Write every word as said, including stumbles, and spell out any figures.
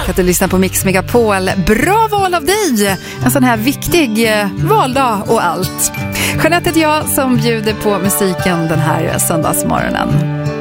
för att du lyssnar på Mix Megapol. Bra val av dig! En sån här viktig valdag och allt. Jeanette heter jag som bjuder på musiken den här söndagsmorgonen.